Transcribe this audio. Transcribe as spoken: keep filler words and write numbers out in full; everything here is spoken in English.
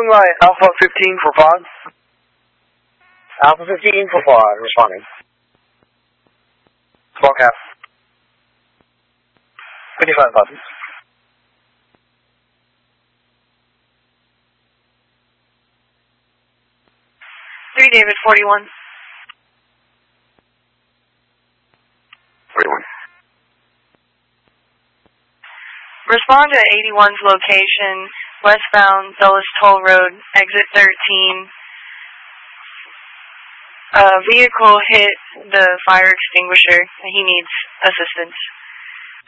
Moonlight, Alpha fifteen for pod. Alpha fifteen for pod, responding. Small cap. fifty-five buttons. three David, forty-one. forty-one. Respond to eighty-one's location, westbound Dulles Toll Road, exit thirteen. A vehicle hit the fire extinguisher. He needs assistance.